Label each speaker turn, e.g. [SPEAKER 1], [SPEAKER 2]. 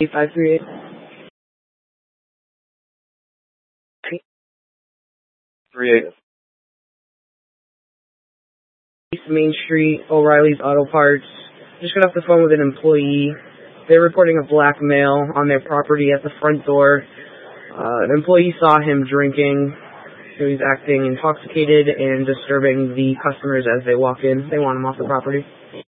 [SPEAKER 1] 538
[SPEAKER 2] 38.
[SPEAKER 1] East Main Street, O'Reilly's Auto Parts. Just got off the phone with an employee. They're reporting a black male on their property at the front door. An employee saw him drinking. So he's acting intoxicated and disturbing the customers as they walk in. They want him off the property.